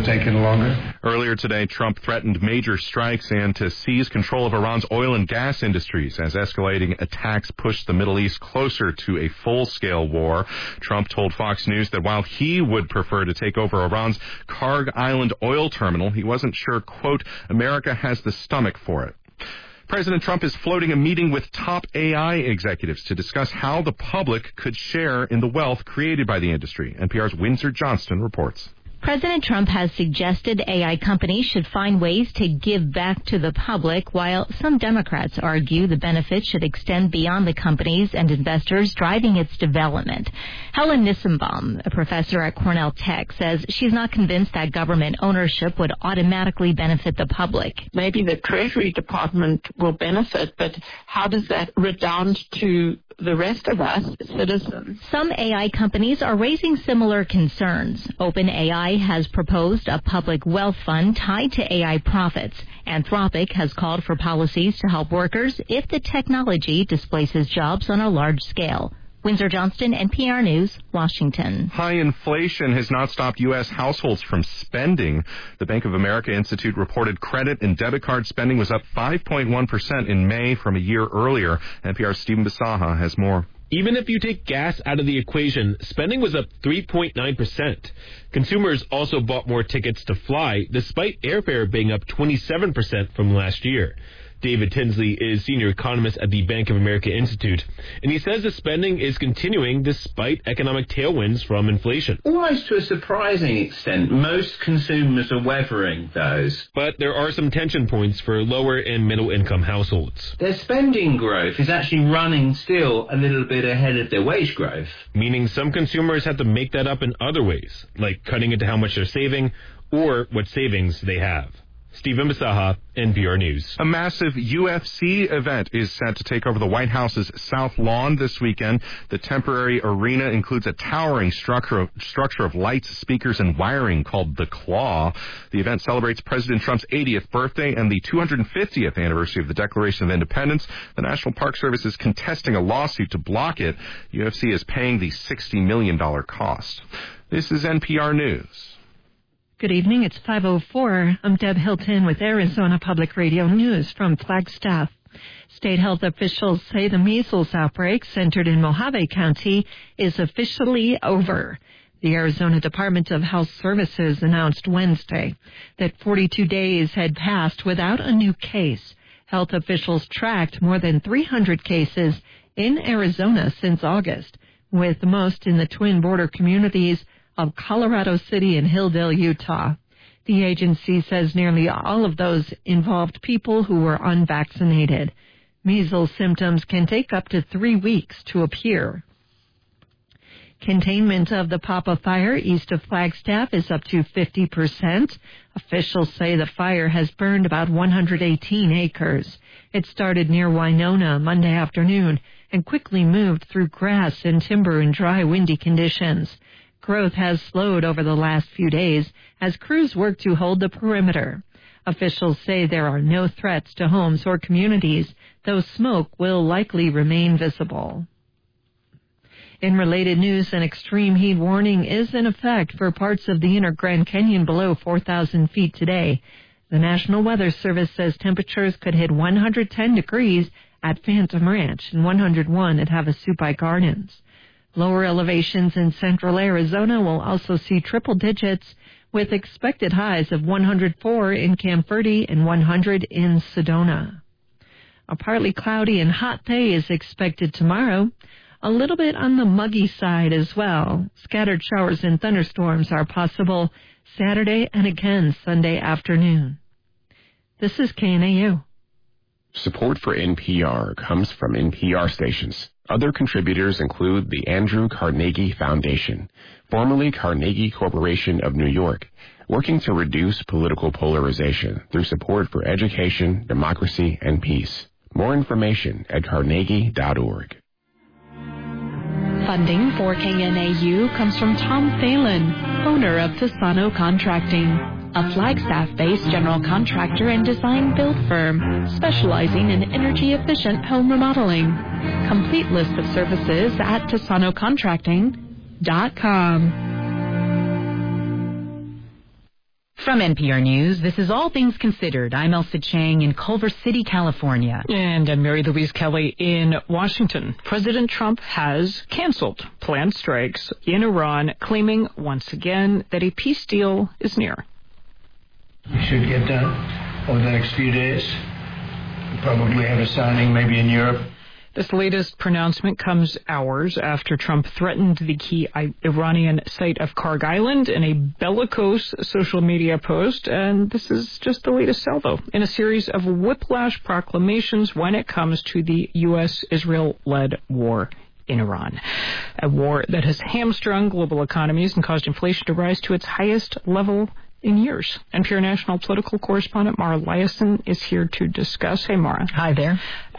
have taken longer. Earlier today, Trump threatened major strikes and to seize control of Iran's oil and gas industries as escalating attacks pushed the Middle East closer to a full-scale war. Trump told Fox News that while he would prefer to take over Iran's Karg Island oil terminal, he wasn't sure, quote, America has the stomach for it. President Trump is floating a meeting with top AI executives to discuss how the public could share in the wealth created by the industry. NPR's Windsor Johnston reports. President Trump has suggested AI companies should find ways to give back to the public, while some Democrats argue the benefits should extend beyond the companies and investors driving its development. Helen Nissenbaum, a professor at Cornell Tech, says she's not convinced that government ownership would automatically benefit the public. Maybe the Treasury Department will benefit, but how does that redound to the rest of us citizens? Some AI companies are raising similar concerns. OpenAI has proposed a public wealth fund tied to AI profits. Anthropic has called for policies to help workers if the technology displaces jobs on a large scale. Windsor Johnston, NPR News, Washington. High inflation has not stopped U.S. households from spending. The Bank of America Institute reported credit and debit card spending was up 5.1% in May from a year earlier. NPR's Stephen Bisaha has more. Even if you take gas out of the equation, spending was up 3.9%. Consumers also bought more tickets to fly, despite airfare being up 27% from last year. David Tinsley is senior economist at the Bank of America Institute, and he says the spending is continuing despite economic tailwinds from inflation. Almost to a surprising extent, most consumers are weathering those. But there are some tension points for lower and middle income households. Their spending growth is actually running still a little bit ahead of their wage growth. Meaning some consumers have to make that up in other ways, like cutting into how much they're saving or what savings they have. Stephen Bisaha, NPR News. A massive UFC event is set to take over the White House's South Lawn this weekend. The temporary arena includes a towering structure of lights, speakers, and wiring called The Claw. The event celebrates President Trump's 80th birthday and the 250th anniversary of the Declaration of Independence. The National Park Service is contesting a lawsuit to block it. UFC is paying the $60 million cost. This is NPR News. Good evening. It's 5:04. I'm Deb Hilton with Arizona Public Radio News from Flagstaff. State health officials say the measles outbreak centered in Mojave County is officially over. The Arizona Department of Health Services announced Wednesday that 42 days had passed without a new case. Health officials tracked more than 300 cases in Arizona since August, with most in the twin border communities of Colorado City and Hilldale, Utah. The agency says nearly all of those involved people who were unvaccinated. Measles symptoms can take up to 3 weeks to appear. Containment of the Papa Fire east of Flagstaff is up to 50%. Officials say the fire has burned about 118 acres. It started near Winona Monday afternoon and quickly moved through grass and timber in dry, windy conditions. Growth has slowed over the last few days as crews work to hold the perimeter. Officials say there are no threats to homes or communities, though smoke will likely remain visible. In related news, an extreme heat warning is in effect for parts of the inner Grand Canyon below 4,000 feet today. The National Weather Service says temperatures could hit 110 degrees at Phantom Ranch and 101 at Havasupai Gardens. Lower elevations in central Arizona will also see triple digits, with expected highs of 104 in Camp Verde and 100 in Sedona. A partly cloudy and hot day is expected tomorrow, a little bit on the muggy side as well. Scattered showers and thunderstorms are possible Saturday and again Sunday afternoon. This is KNAU. Support for NPR comes from NPR stations. Other contributors include the Andrew Carnegie Foundation, formerly Carnegie Corporation of New York, working to reduce political polarization through support for education, democracy, and peace. More information at carnegie.org. Funding for KNAU comes from Tom Phelan, owner of Fasano Contracting, a Flagstaff-based general contractor and design-build firm specializing in energy-efficient home remodeling. Complete list of services at TasanoContracting.com. From NPR News, this is All Things Considered. I'm Elsa Chang in Culver City, California. And I'm Mary Louise Kelly in Washington. President Trump has canceled planned strikes in Iran, claiming once again that a peace deal is near. We should get done over the next few days. We'll probably have a signing maybe in Europe. This latest pronouncement comes hours after Trump threatened the key Iranian site of Karg Island in a bellicose social media post, and this is just the latest salvo in a series of whiplash proclamations when it comes to the U.S.-Israel-led war in Iran, a war that has hamstrung global economies and caused inflation to rise to its highest level in years. NPR national political correspondent Mara Liasson is here to discuss. Hey, Mara. Hi there.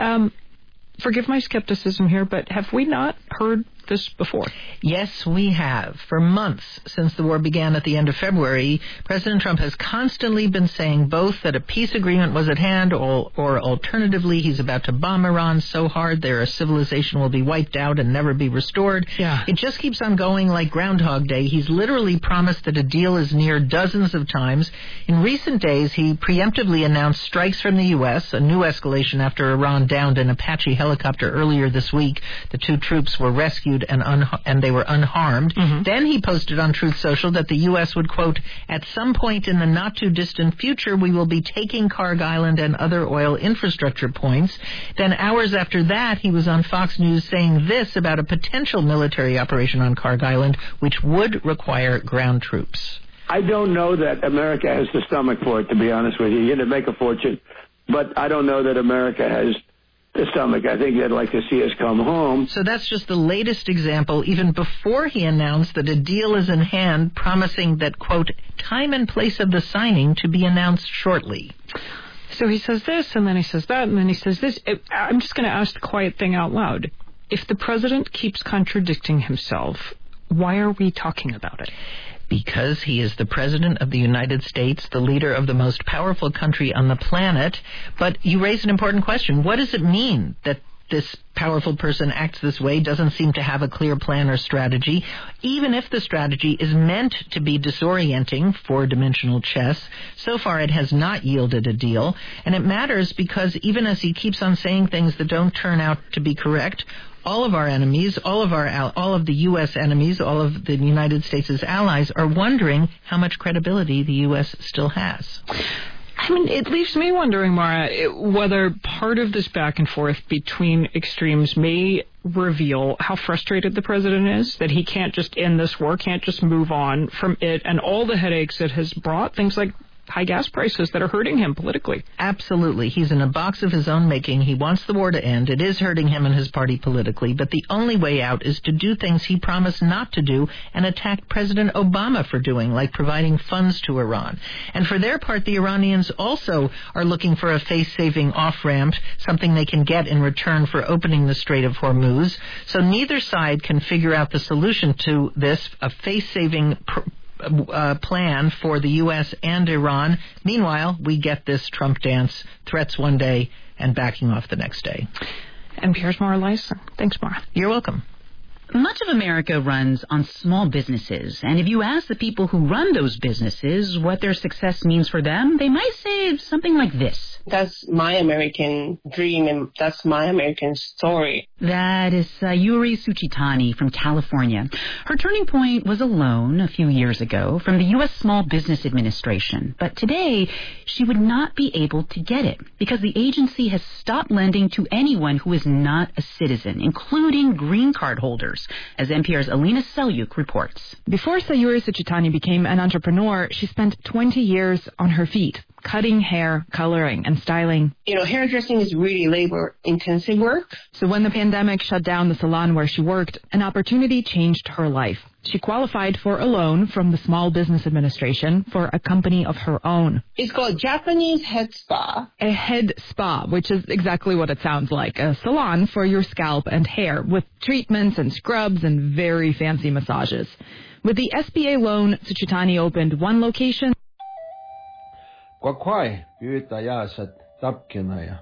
Forgive my skepticism here, but have we not heard this before? Yes, we have. For months since the war began at the end of February, President Trump has constantly been saying both that a peace agreement was at hand or alternatively he's about to bomb Iran so hard their civilization will be wiped out and never be restored. Yeah. It just keeps on going like Groundhog Day. He's literally promised that a deal is near dozens of times. In recent days, he preemptively announced strikes from the U.S., a new escalation after Iran downed an Apache helicopter earlier this week. The two troops were rescued and they were unharmed. Mm-hmm. Then he posted on Truth Social that the U.S. would, quote, at some point in the not-too-distant future, we will be taking Karg Island and other oil infrastructure points. Then hours after that, he was on Fox News saying this about a potential military operation on Karg Island, which would require ground troops. I don't know that America has the stomach for it, to be honest with you. You're going to make a fortune, but I don't know that America has the stomach. I think they'd like to see us come home. So that's just the latest example, even before he announced that a deal is in hand, promising that, quote, time and place of the signing to be announced shortly. So he says this, and then he says that, and then he says this. I'm just going to ask the quiet thing out loud. If the president keeps contradicting himself, why are we talking about it? Because he is the president of the United States, the leader of the most powerful country on the planet. But you raise an important question. What does it mean that this powerful person acts this way, doesn't seem to have a clear plan or strategy? Even if the strategy is meant to be disorienting, four-dimensional chess, so far it has not yielded a deal. And it matters because even as he keeps on saying things that don't turn out to be correct, all of our enemies, all of the U.S. enemies, all of the United States' allies are wondering how much credibility the U.S. still has. I mean, it leaves me wondering, Mara, whether part of this back and forth between extremes may reveal how frustrated the president is, that he can't just end this war, can't just move on from it, and all the headaches it has brought, things like high gas prices that are hurting him politically. Absolutely. He's in a box of his own making. He wants the war to end. It is hurting him and his party politically, but the only way out is to do things he promised not to do and attacked President Obama for doing, like providing funds to Iran. And for their part, the Iranians also are looking for a face-saving off-ramp, something they can get in return for opening the Strait of Hormuz. So neither side can figure out the solution to this, a face-saving plan for the U.S. and Iran. Meanwhile, we get this Trump dance, threats one day and backing off the next day. NPR's Mara Liasson. Thanks, Mara. You're welcome. Much of America runs on small businesses, and if you ask the people who run those businesses what their success means for them, they might say something like this. That's my American dream, and that's my American story. That is Yuri Suchitani from California. Her turning point was a loan a few years ago from the U.S. Small Business Administration, but today she would not be able to get it because the agency has stopped lending to anyone who is not a citizen, including green card holders, as NPR's Alina Selyuk reports. Before Sayuri Suchitani became an entrepreneur, she spent 20 years on her feet, cutting hair, coloring, and styling. You know, hairdressing is really labor-intensive work. So when the pandemic shut down the salon where she worked, an opportunity changed her life. She qualified for a loan from the Small Business Administration for a company of her own. It's called Japanese Head Spa. A head spa, which is exactly what it sounds like. A salon for your scalp and hair with treatments and scrubs and very fancy massages. With the SBA loan, Suchitani opened one location. Kwakwai, Buita Yasat, Tapkinaya.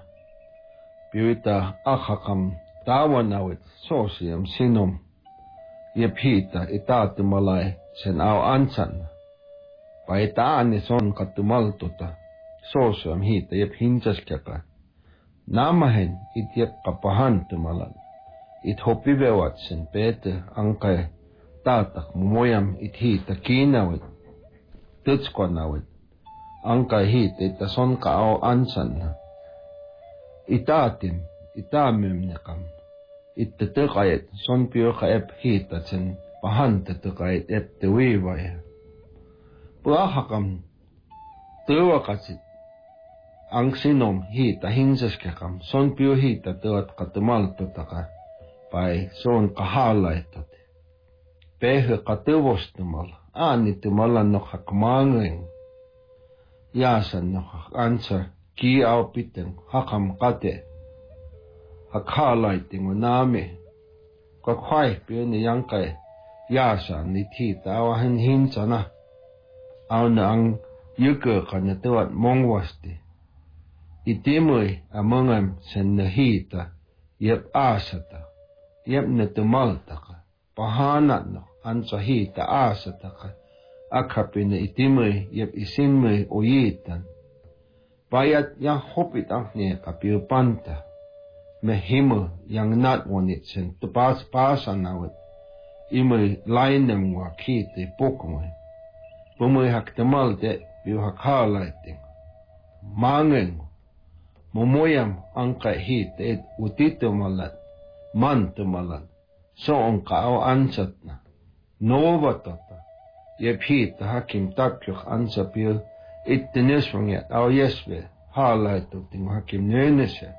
Buita Achakam, Dawanawit, Sosium, Sinum. Yepita, Itatumalai, Sen Au Ansan. Paita ni son katumaltuta. Sosuam hiita jep hinsaskaka. Namahen it jep kapahan tumalan. It hopivewat sen pete angkai tatak mumoyam it hiita kiinawit. Tutskwanawit. Angkai hiita ita son kao ansan. Itaatim, itaamymnekam. Itta tekayet son piuka ep hiita sen pahanta tekayet ep tewiivaya. Puahakam tewakatsit. Ang sinom hiita hinsaskakam son piu hiita teot katumaltutaka. Pai son kahalaitot. Pehe katuvostumal. Aanitumalan nohak maangeng. Yaasan nohak ansa ki au piteng hakam kate. Hakalaiting unami. Kakwai piuni yangkai. Yaasan nitita awahin hinsana. Auna ang yuke kanya tuat mongwasti. Itimui amangam sen nahita yep asata. Yep netumaltaka. Pahanat no ansa hita asataka. Akapina itimui yep isinmui uyitan. Bayat yang hopit ang niya kapiu panta. Mehimu yang natwanit sen tupas pasan awit. Imui lainem wakiti pukmui. Pumui hak temalte piu hak halaiting. Mangeng. Mumoyam angkai hit et utitumalat. Mantumalat. So ang kao ansat na. Nova tota. Yep hit hakim takyuk ansa piu. Ittiniswangyat au yesve. Halaituk ting hakim nönese.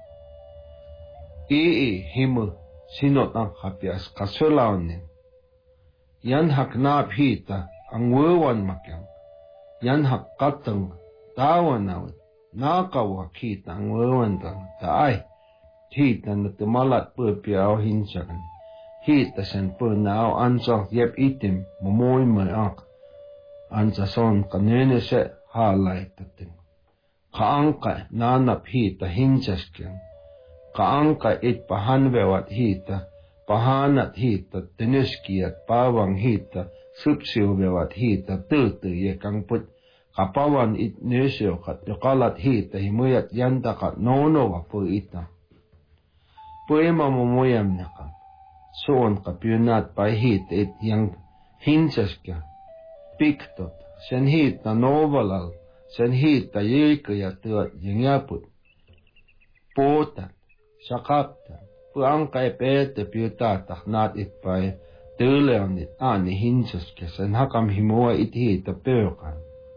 Himu sinot ang kapias kasulaunin. Yan hak naap hita ang wewan makyang. Yan hak katang tawan awit. Nakawak hita ang wewan tang taay. Hita na tumalat pupiaw hinsakan. Hita sen po naaw ansa yep itim mamoy mayak. Ansa son kanenese halay tating. Kaangka nanap hita hinsaskyan. Kaangka it pahanwewat hita. Pahanat hita tiniskiyat pawang hita. Supsiwewat hita tutu yekang put. Kapawan it nesyo kat yukalat hita himuyat yanda kat nono wapu ita. Puema mumuyam nakam. Soon kapyunat pa hita it yang hinsaskya. Piktot. Sen hita novalal. Sen hita yikaya tuat yengyaput. Potat. Sakaptan. Puang kay pete piutatak nat it pa tuleonit ani hinsaskya. Sen hakam himua it hita peukan.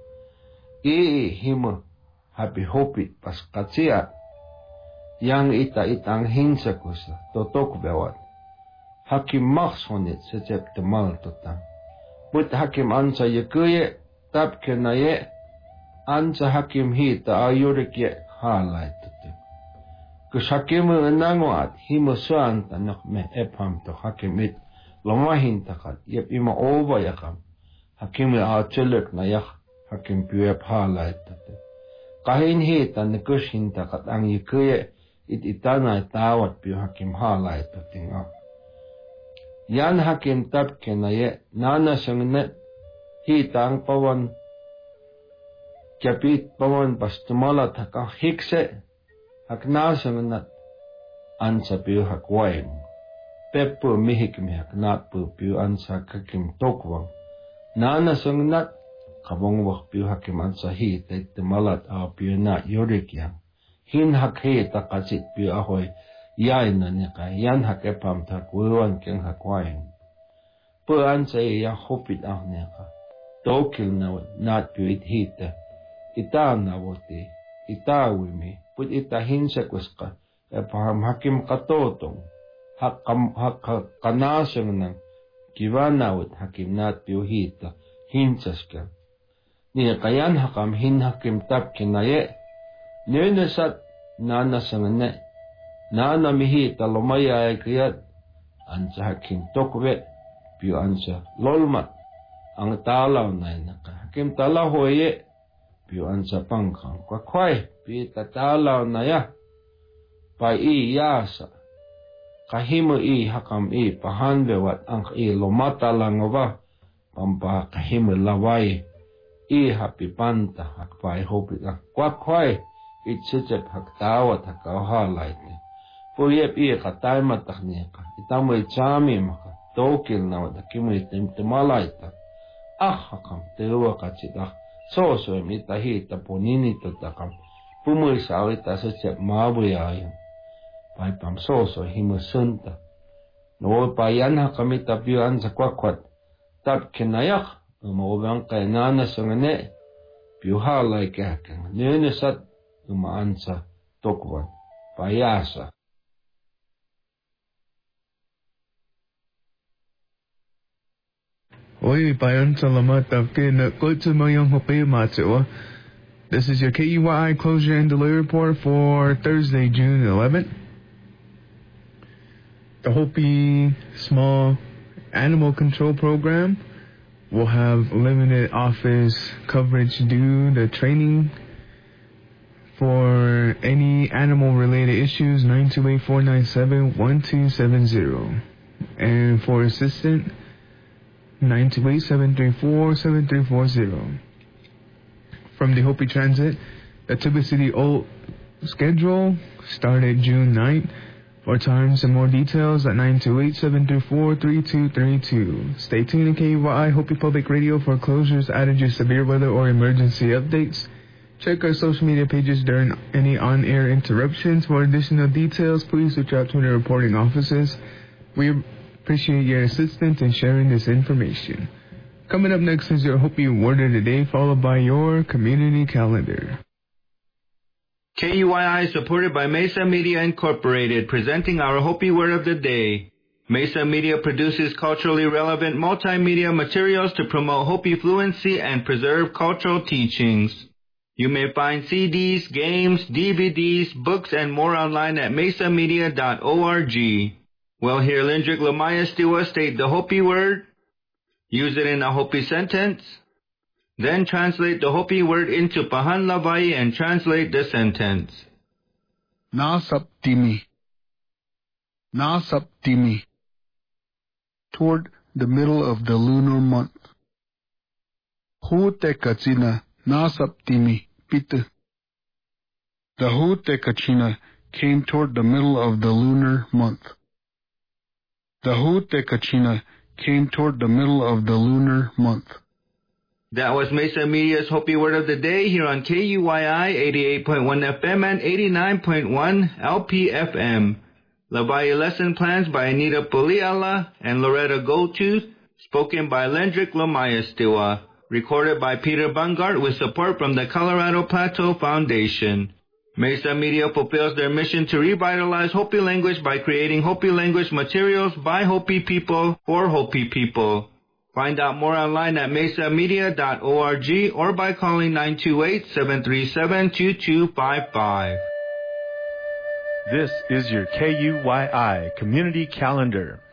Himu happy hopit pas katsiat. Yang itang hinsakusa totok bewat. Hakim maksonit secep temal totang. Put hakim ansa yekuye tap kenaye. Ansa hakim hita ayurik ye halay tutim. Kus hakim nangwat himu suan tanak me epham to hakim it lomahin takat yep ima ova yakam. Hakim aachulek na yak. Hakim piuep halay tate. Kahin hita na kushin takat ang yikuye itanay tawat piu hakim halay tating ak. Yan hakim tapke na ye nana siyang net hita ang pawan kapit pawan pas tumalat hakang hikse hak nasang nat ansa piu hakwain. Pepo mihik mihak nat piu ansa kakim tokwang. Nana siyang nat kabong wak piu hakim ansa hita tumalat a piu na yorik yang. Hin hak hita kasit piu ahoy yain na niya yan hak epam tak wewan keng hakwain. Po ansa iya hopit ang niya ka. Tokil na nat piu it hita. Ita na wati. Ita wimi. Put ita hinsakus ka. Epaham hakim katotong. Hak kanasang ng kiwanawat hakim nat piu hita. Hinsas ka. Niya kayan hakam hin hakim tap kinaye. Nunasat nanasang ne. Nana mihita lumaya ay kayat. Ansa hakim tokwe. Piu ansa lolmat. Ang talaw na naka. Hakim talaw hoye. Piu ansa pangkang. Kwakway. Piu tatalaw na ya. Pa yasa. Kahimu hakam pahanwewat ang lumata lang ba. Pampa kahimu laway. I happy panta hak pai hopi la kwak kwai itchechep hak tawa takauha laite. Puyep I katai mataknika itamwe chami maka tokil na wada kimwe temalaita. Hakam tewa kachita soso mitahita ponini totakam. Pumui sawita sechep mabuyayan. Pai pam soso himusunta. No payan hakamita piuan sa kwakwat. Tap kinayak. Umawang kay nana sa ngane. Piuhalay kakang. Nenesat umaan sa tokwan. Payasa. Oy, payan salamat tapkin na kutsu mayong hopi matsuwa. This is your KUYI closure and delay report for Thursday, June 11th. The Hopi Small Animal Control Program will have limited office coverage due to training. For any animal-related issues, 928-497-1270. And for assistant, 928-734-7340. From the Hopi Transit, the Tuba City Old schedule started June 9th. For times and more details at 928-734-3232. Stay tuned to KUYI Hopi Public Radio for closures, outages, severe weather, or emergency updates. Check our social media pages during any on-air interruptions. For additional details, please reach out to the reporting offices. We appreciate your assistance in sharing this information. Coming up next is your Hopi Word of the Day, followed by your community calendar. KUYI is supported by Mesa Media Incorporated, presenting our Hopi Word of the Day. Mesa Media produces culturally relevant multimedia materials to promote Hopi fluency and preserve cultural teachings. You may find CDs, games, DVDs, books, and more online at mesamedia.org. We'll hear Lindrick Lamaya Stiwa state the Hopi word, use it in a Hopi sentence, then translate the Hopi word into Pahan Lavai and translate the sentence. Na Saptimi. Na Saptimi. Toward the middle of the lunar month. Hu te kachina na Saptimi pita. The Hu te kachina came toward the middle of the lunar month. The Hu te kachina came toward the middle of the lunar month. That was Mesa Media's Hopi Word of the Day here on KUYI 88.1 FM and 89.1 LPFM. Lavaya lesson plans by Anita Puliala and Loretta Goldtooth, spoken by Lendrick Lamaya Stiwa, recorded by Peter Bungart with support from the Colorado Plateau Foundation. Mesa Media fulfills their mission to revitalize Hopi language by creating Hopi language materials by Hopi people for Hopi people. Find out more online at mesamedia.org or by calling 928-737-2255. This is your KUYI Community Calendar.